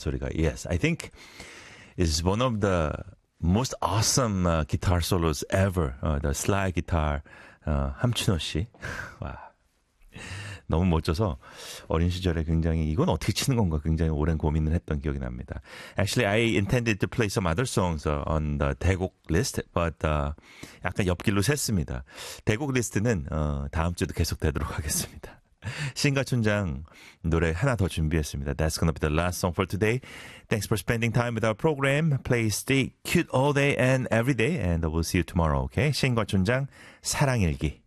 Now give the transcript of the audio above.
소리가. Yes, I think is one of the most awesome guitar solos ever. The slide guitar. 함춘호 씨. 와. 너무 멋져서 어린 시절에 굉장히 이건 어떻게 치는 건가 굉장히 오랜 고민을 했던 기억이 납니다. Actually, I intended to play some other songs on the 대곡 list, but 약간 옆길로 샜습니다. 대곡 리스트는 다음 주도 계속 되도록 하겠습니다. 신가춘장 노래 하나 더 준비했습니다. That's gonna be the last song for today. Thanks for spending time with our program. Play stay cute all day and every day, and we'll see you tomorrow. Okay? 신가춘장 사랑일기.